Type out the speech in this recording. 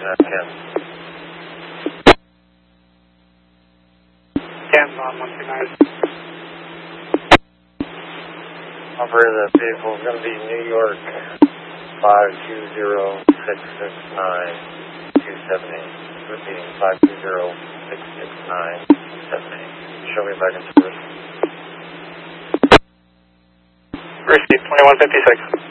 10 on 129. Operator, the vehicle is going to be New York 520-669-278. Repeating, 520-669-278. Show me back in service. Received, 2156.